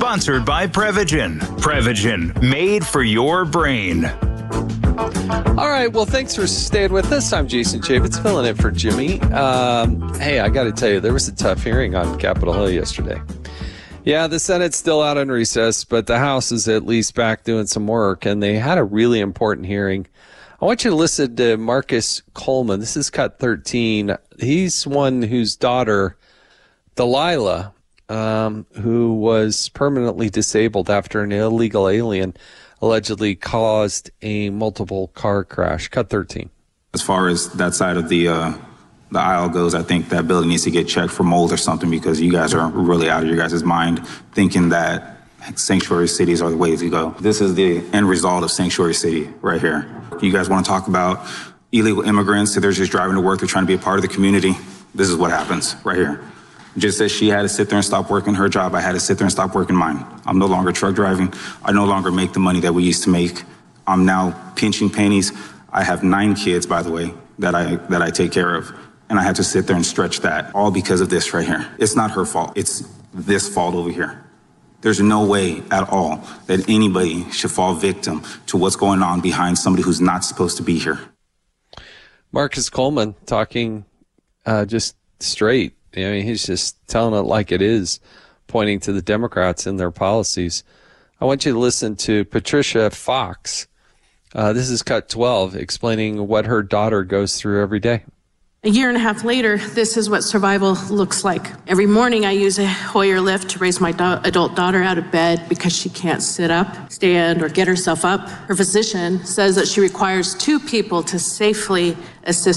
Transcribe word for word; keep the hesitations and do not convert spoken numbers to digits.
Sponsored by Prevagen. Prevagen, made for your brain. All right, well, thanks for staying with us. I'm Jason Chaffetz, filling in for Jimmy. Um, hey, I got to tell you, there was a tough hearing on Capitol Hill yesterday. Yeah, the Senate's still out on recess, but the House is at least back doing some work, and they had a really important hearing. I want you to listen to Marcus Coleman. This is cut thirteen. He's one whose daughter, Delilah, um, who was permanently disabled after an illegal alien allegedly caused a multiple car crash. Cut thirteen. As far as that side of the uh, the aisle goes, I think that building needs to get checked for mold or something, because you guys are really out of your guys' mind thinking that sanctuary cities are the way to go. This is the end result of sanctuary city right here. You guys want to talk about illegal immigrants that they're just driving to work, they're trying to be a part of the community. This is what happens right here. Just as she had to sit there and stop working her job, I had to sit there and stop working mine. I'm no longer truck driving. I no longer make the money that we used to make. I'm now pinching pennies. I have nine kids, by the way, that I that I take care of. And I had to sit there and stretch that, all because of this right here. It's not her fault. It's this fault over here. There's no way at all that anybody should fall victim to what's going on behind somebody who's not supposed to be here. Marcus Coleman talking uh, just straight. I mean, he's just telling it like it is, pointing to the Democrats and their policies. I want you to listen to Patricia Fox. Uh, this is cut twelve, explaining what her daughter goes through every day. A year and a half later, this is what survival looks like. Every morning I use a Hoyer lift to raise my do- adult daughter out of bed because she can't sit up, stand, or get herself up. Her physician says that she requires two people to safely assist